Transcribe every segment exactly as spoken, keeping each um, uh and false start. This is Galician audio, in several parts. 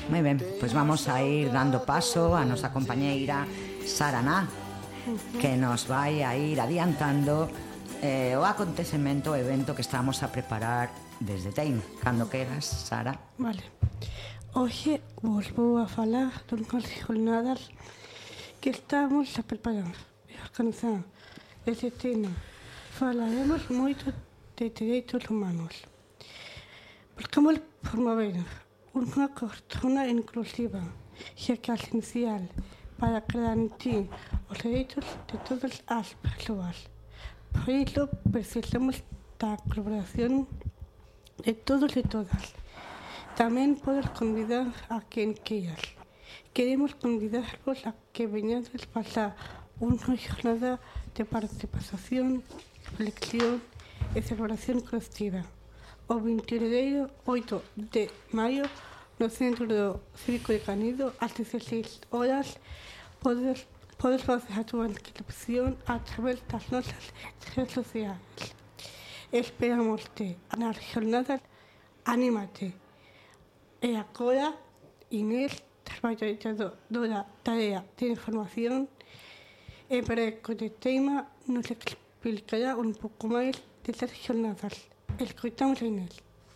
Moi ben, pois vamos a ir dando paso a nosa compañeira Sara Ná, que nos vai a ir adiantando eh, o acontecemento, o evento que estamos a preparar desde Teim. Cando queras, Sara. Vale. Hoxe vos vou a falar dunhas jornadas que estamos a preparar e a organizar desde Teim. Falaremos moito de dereitos humanos. Buscamos promover unha cultura inclusiva, xa que é esencial para garantir os dereitos de todas as persoas. Por iso, precisamos da colaboración de todos e todas. Tamén podes convidar a quen queiras. Queremos convidarvos a que veñades pasar unha jornada de participación, reflexión e celebración colectiva. O veintiún e oito de maio, no Centro do Cívico de Canido, ás dieciséis horas, podes, podes facer a túa inscripción a través das nosas redes sociais. Esperamos-te nas jornadas. Anímate. E agora, Inés, traballadora tarea de información e Breco de Teima, nos explicará un pouco máis desas jornadas. Escoitamos a Inés.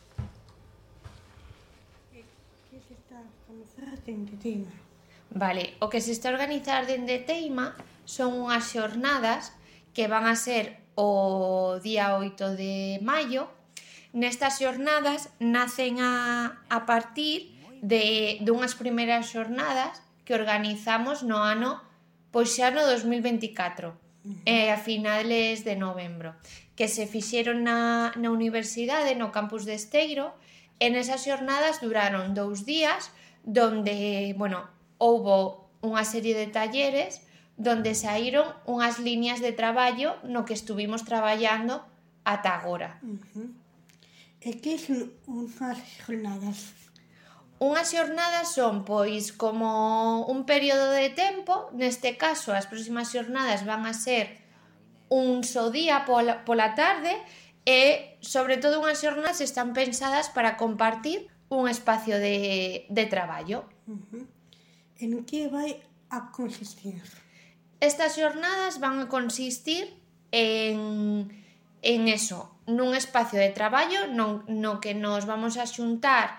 Que se está a organizar dende Teima? Vale, o que se está a organizar dende Teima son unhas xornadas que van a ser o día oito de maio. Nestas xornadas nacen a, a partir de dunhas primeiras xornadas que organizamos no ano, pois xa no dos mil veinticatro, eh, a finales de novembro, que se fixeron na, na universidade, no campus de Esteiro, e nesas xornadas duraron dous días, donde, bueno, houbo unha serie de talleres donde saíron unhas liñas de traballo no que estuvimos traballando ata agora. Uh-huh. E que son unhas jornadas? Unhas xornadas son, pois, como un período de tempo, neste caso, as próximas xornadas van a ser un só día pola, pola tarde e, sobre todo, unhas xornadas están pensadas para compartir un espacio de, de traballo. Uh-huh. En que vai a consistir? Estas xornadas van a consistir en, en eso, nun espacio de traballo no, no que nos vamos a xuntar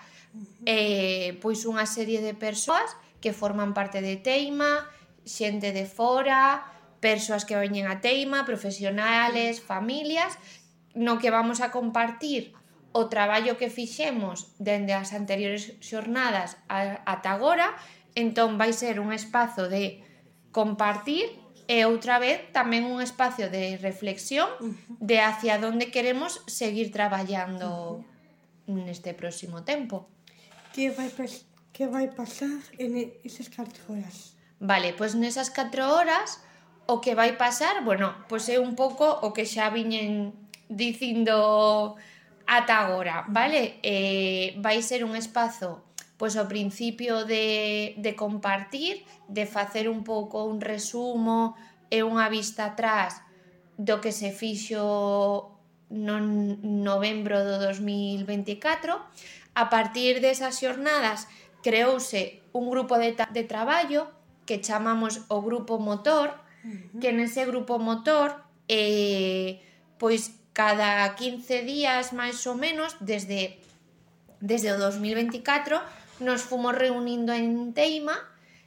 eh, pois unha serie de persoas que forman parte de Teima, xente de fora, persoas que veñen a Teima, profesionales, familias, no que vamos a compartir o traballo que fixemos dende as anteriores xornadas ata agora. Entón vai ser un espazo de compartir e outra vez tamén un espacio de reflexión de hacia onde queremos seguir traballando neste próximo tempo. Que vai, que vai pasar en esas catro horas? Vale, pois nesas catro horas o que vai pasar, bueno, pois é un pouco o que xa viñen dicindo ata agora, vale? Eh, vai ser un espazo, pois ao principio de, de compartir, de facer un pouco un resumo e unha vista atrás do que se fixo no novembro do dos mil veinticatro. A partir desas xornadas creouse un grupo de, de traballo que chamamos o Grupo Motor, uh-huh. que nese Grupo Motor eh, pois cada quince días máis ou menos desde, desde o dos mil veinticatro nos fomos reunindo en Teima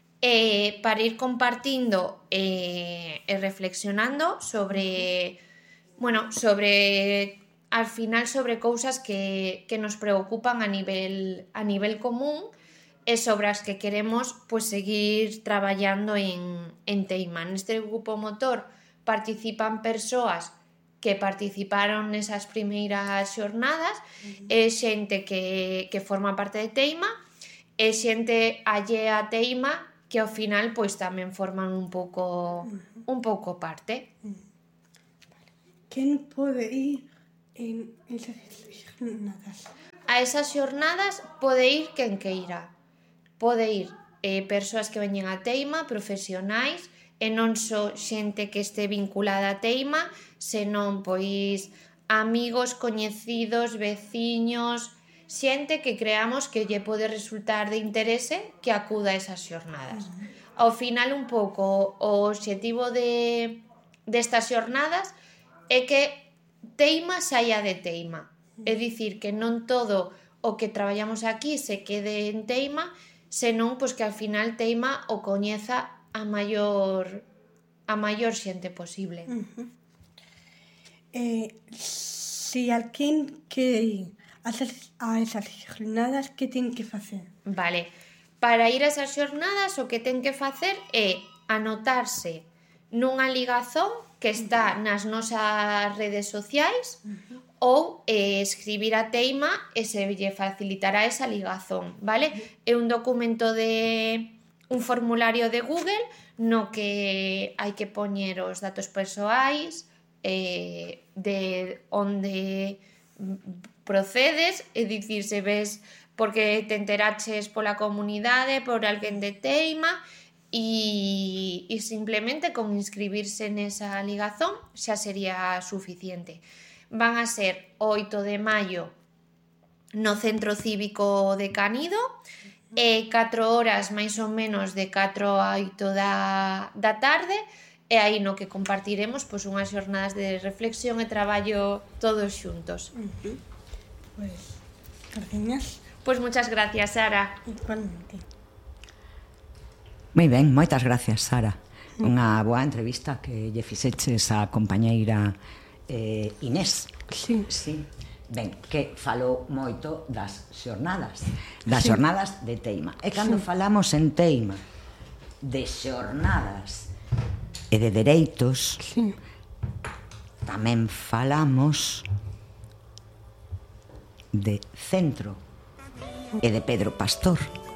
eh, para ir compartindo eh, e reflexionando sobre, bueno, sobre al final sobre cousas que, que nos preocupan a nivel, a nivel común e sobre as que queremos pues, seguir traballando en, en Teima. Neste Grupo Motor participan persoas que participaron nesas primeiras xornadas, uh-huh. e xente que, que forma parte de Teima e xente allea a Teima que ao final pois tamén forman un pouco uh-huh. un pouco parte. Uh-huh. Vale. Quen pode ir en esas xornadas? A esas xornadas pode ir quen queira. Pode ir eh, persoas que veñen a Teima, profesionais, e non só xente que este vinculada a Teima, senón pois amigos, coñecidos, veciños, xente que creamos que lle pode resultar de interese que acuda a esas xornadas. Ao final, un pouco, o obxectivo de, destas xornadas é que teima saia de teima. É dicir, que non todo o que traballamos aquí se quede en teima, senón pois, que ao final teima o coñeza a maior, a maior xente posible. Uh-huh. Eh, si alguén quere ir a esas xornadas, que ten que facer? Vale, para ir a esas xornadas o que ten que facer é anotarse nunha ligazón que está nas nosas redes sociais, uh-huh, ou eh, escribir a teima e se lle facilitará esa ligazón, vale? Uh-huh. É un documento de un formulario de Google no que hai que poñer os datos persoais, eh, de onde procedes, é dicir, se ves porque te enteraches pola comunidade, por alguén de teima, e, e simplemente con inscribirse nesa ligazón xa sería suficiente. Van a ser o oito de maio no Centro Cívico de Canido, e catro horas máis ou menos de catro a oito da, da tarde, e aí no que compartiremos pois, unhas xornadas de reflexión e traballo todos xuntos. Uh-huh. Pues, gracias. Pois muchas gracias, Sara. Igualmente. Moi ben, moitas gracias, Sara. Unha boa entrevista que lle fixeches a compañeira eh, Inés. Sí. Sí. Ben, que falou moito das xornadas, das sí. xornadas de teima. E cando sí. falamos en teima de xornadas e de dereitos, sí. tamén falamos de centro e de Pedro Pastor.